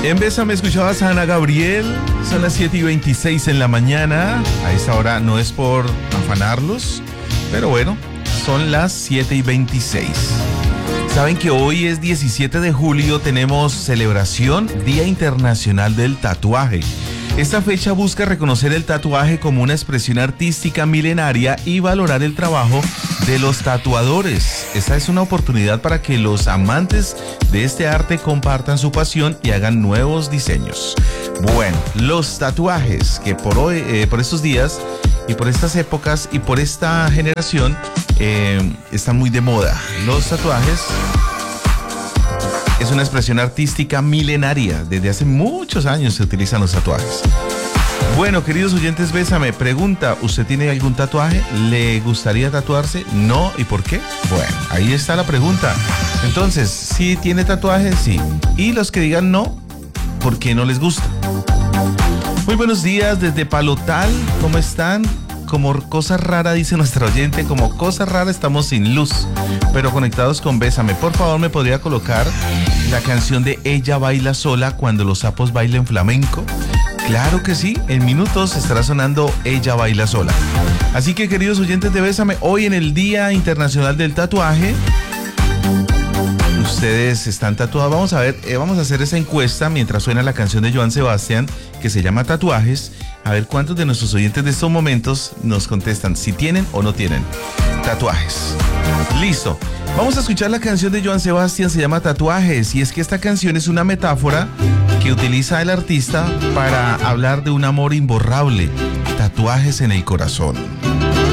En Bésame escuchabas a Ana Gabriel. Son las 7:26 en la mañana. A esta hora no es por afanarlos, pero bueno, son las 7:26. Saben que hoy es 17 de julio, tenemos celebración Día Internacional del Tatuaje. Esta fecha busca reconocer el tatuaje como una expresión artística milenaria y valorar el trabajo de los tatuadores. Esta es una oportunidad para que los amantes de este arte compartan su pasión y hagan nuevos diseños. Bueno, los tatuajes que por estos días y por estas épocas y por esta generación están muy de moda. Los tatuajes es una expresión artística milenaria. Desde hace muchos años se utilizan los tatuajes. Bueno, queridos oyentes, Bésame, pregunta, ¿usted tiene algún tatuaje? ¿Le gustaría tatuarse? ¿No? ¿Y por qué? Bueno, ahí está la pregunta. Entonces, ¿sí tiene tatuajes? Sí. Y los que digan no, ¿por qué no les gusta? Muy buenos días desde Palotal, ¿cómo están? Como cosa rara, dice nuestra oyente, como cosa rara estamos sin luz, pero conectados con Bésame. Por favor, ¿me podría colocar la canción de Ella baila sola cuando los sapos bailen flamenco? Claro que sí, en minutos estará sonando Ella baila sola. Así que, queridos oyentes de Bésame, hoy en el Día Internacional del Tatuaje, ustedes están tatuados. Vamos a ver, vamos a hacer esa encuesta mientras suena la canción de Joan Sebastián que se llama Tatuajes. A ver cuántos de nuestros oyentes de estos momentos nos contestan si tienen o no tienen tatuajes. Listo. Vamos a escuchar la canción de Joan Sebastián, se llama Tatuajes. Y es que esta canción es una metáfora que utiliza el artista para hablar de un amor imborrable. Tatuajes en el corazón.